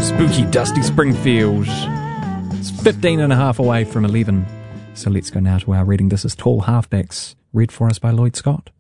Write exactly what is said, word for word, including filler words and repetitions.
Spooky, dusty Springfield. It's fifteen and a half away from eleven. So let's go now to our reading. This is Tall Halfbacks, read for us by Lloyd Scott.